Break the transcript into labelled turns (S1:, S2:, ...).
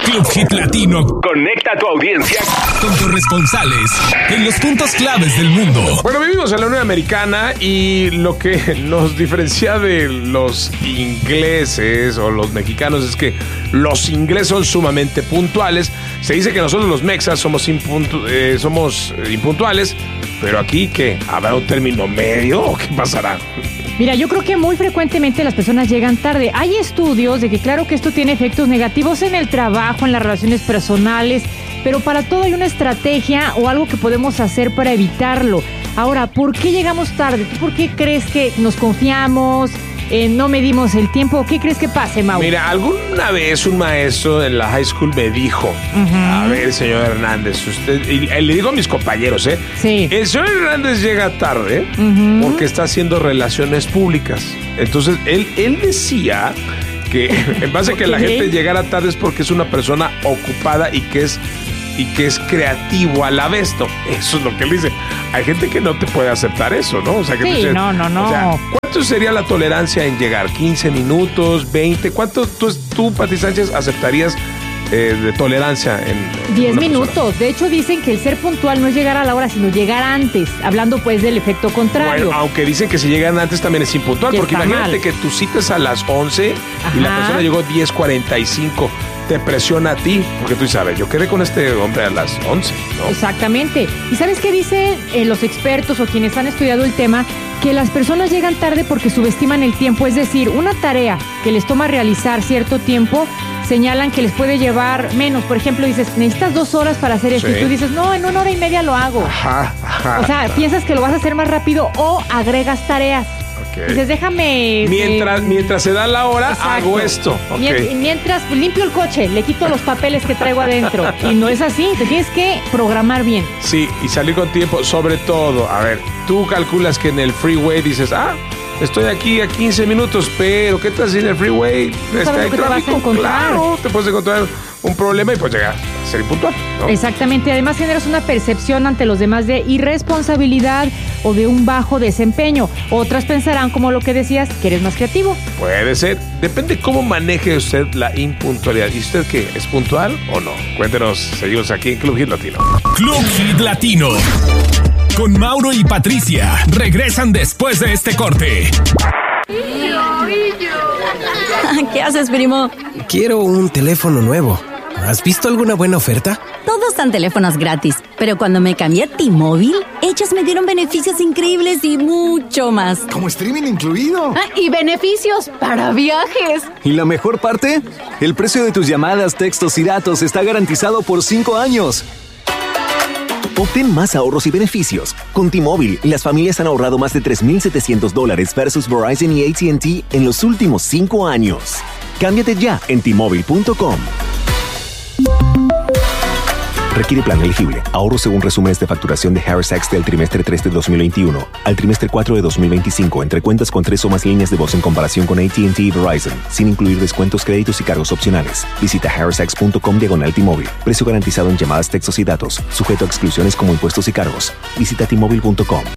S1: Club Hit Latino
S2: conecta a tu audiencia
S1: con corresponsales en los puntos claves del mundo.
S3: Bueno, vivimos en la Unión Americana y lo que nos diferencia de los ingleses o los mexicanos es que los ingleses son sumamente puntuales. Se dice que nosotros los mexas somos impuntuales, pero aquí, ¿qué? ¿Habrá un término medio o qué pasará?
S4: Mira, yo creo que muy frecuentemente las personas llegan tarde. Hay estudios de que claro que esto tiene efectos negativos en el trabajo, en las relaciones personales, pero para todo hay una estrategia o algo que podemos hacer para evitarlo. Ahora, ¿por qué llegamos tarde? ¿Tú por qué crees que nos confiamos? ¿No medimos el tiempo? ¿Qué crees que pase, Mau?
S3: Mira, alguna vez un maestro en la high school me dijo, a ver, señor Hernández, usted, y le digo a mis compañeros,
S4: Sí.
S3: El señor Hernández llega tarde porque está haciendo relaciones públicas. Entonces, él decía que en base a que la gente llegara tarde es porque es una persona ocupada y que es creativo a la vez, ¿no? Eso es lo que él dice. Hay gente que no te puede aceptar eso, ¿no? O sea, que
S4: sí,
S3: dices,
S4: no.
S3: O sea, ¿cuánto sería la tolerancia en llegar? ¿15 minutos? ¿20? ¿Cuánto tú Pati Sánchez, aceptarías de tolerancia en
S4: 10 minutos. De hecho, dicen que el ser puntual no es llegar a la hora, sino llegar antes. Hablando, pues, del efecto contrario.
S3: Bueno, aunque dicen que si llegan antes también es impuntual.
S4: Que
S3: porque imagínate que tu cita es a las 11 y la persona llegó 10:45. Te presiona a ti, porque tú sabes, yo quedé con este hombre a las 11, ¿no?
S4: Exactamente. ¿Y sabes qué dicen los expertos o quienes han estudiado el tema? Que las personas llegan tarde porque subestiman el tiempo. Es decir, una tarea que les toma realizar cierto tiempo, señalan que les puede llevar menos. Por ejemplo, dices, necesitas 2 horas para hacer esto. Sí. Y tú dices, no, en 1 hora y media lo hago.
S3: Ajá.
S4: O sea, piensas que lo vas a hacer más rápido o agregas tareas. Okay. Dices, déjame...
S3: Mientras se da la hora, exacto, hago esto.
S4: Okay. Mientras pues, limpio el coche, le quito los papeles que traigo adentro. Y no es así, te tienes que programar bien.
S3: Sí, y salir con tiempo. Sobre todo, a ver, tú calculas que en el freeway dices, estoy aquí a 15 minutos, pero ¿qué tal si en el freeway
S4: hay tráfico?
S3: Claro, te puedes encontrar un problema y pues llegar a ser impuntual, ¿no?
S4: Exactamente, además generas una percepción ante los demás de irresponsabilidad o de un bajo desempeño. Otras pensarán, como lo que decías, que eres más creativo.
S3: Puede ser, depende cómo maneje usted la impuntualidad. ¿Y usted qué? ¿Es puntual o no? Cuéntenos, seguimos aquí en Club Hit Latino.
S1: Club Hit Latino. Con Mauro y Patricia. Regresan después de este corte.
S5: ¿Qué haces, primo?
S6: Quiero un teléfono nuevo. ¿Has visto alguna buena oferta?
S5: Todos dan teléfonos gratis, pero cuando me cambié a T-Mobile, ellos me dieron beneficios increíbles y mucho más.
S7: ¿Como streaming incluido?
S8: Y beneficios para viajes.
S9: ¿Y la mejor parte? El precio de tus llamadas, textos y datos está garantizado por 5 años.
S10: Obtén más ahorros y beneficios. Con T-Mobile, las familias han ahorrado más de $3,700 versus Verizon y AT&T en los últimos 5 años. Cámbiate ya en T-Mobile.com. Requiere plan elegible. Ahorro según resúmenes de facturación de Harris Sacks del trimestre 3 de 2021 al trimestre 4 de 2025 entre cuentas con 3 o más líneas de voz en comparación con AT&T y Verizon, sin incluir descuentos, créditos y cargos opcionales. Visita harrissax.com/T-Mobile. Precio garantizado en llamadas, textos y datos. Sujeto a exclusiones como impuestos y cargos. Visita T-Mobile.com.